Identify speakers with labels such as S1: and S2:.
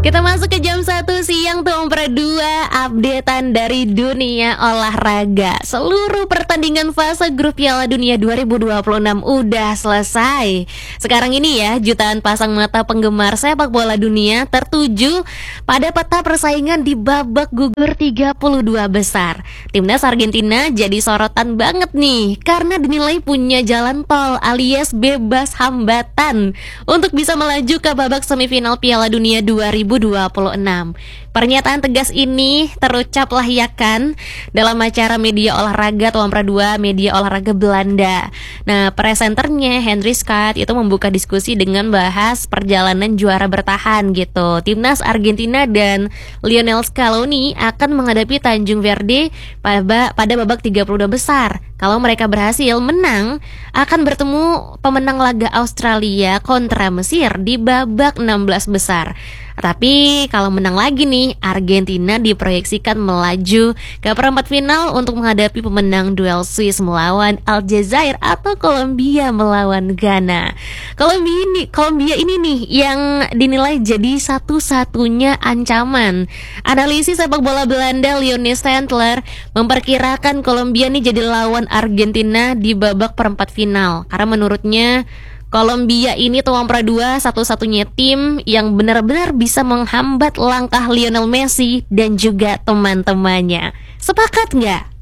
S1: Kita masuk ke jam 1 siang tuh per 2, updatean dari dunia olahraga. Seluruh pertandingan fase grup Piala Dunia 2026 udah selesai. Sekarang ini ya, jutaan pasang mata penggemar sepak bola dunia tertuju pada peta persaingan di babak gugur 32 besar. Timnas Argentina jadi sorotan banget nih, karena dinilai punya jalan tol alias bebas hambatan untuk bisa melaju ke babak semifinal Piala Dunia 2026. Pernyataan tegas ini terucap lah ya kan dalam acara media olahraga Tuan Pra 2 media olahraga Belanda. Nah, presenternya Henry Scott itu membuka diskusi dengan bahas perjalanan juara bertahan gitu. Timnas Argentina dan Lionel Scaloni akan menghadapi Tanjung Verde pada babak 32 besar. Kalau mereka berhasil menang, akan bertemu pemenang laga Australia kontra Mesir di babak 16 besar. Tapi kalau menang lagi nih, Argentina diproyeksikan melaju ke perempat final untuk menghadapi pemenang duel Swiss melawan Aljazair atau Kolombia melawan Ghana. Kolombia ini nih yang dinilai jadi satu-satunya ancaman. Analisis sepak bola Belanda Leonie Stendler memperkirakan Kolombia nih jadi lawan Argentina di babak perempat final, karena menurutnya Kolombia ini Tuan Pra 2 satu-satunya tim yang benar-benar bisa menghambat langkah Lionel Messi dan juga teman-temannya. Sepakat nggak?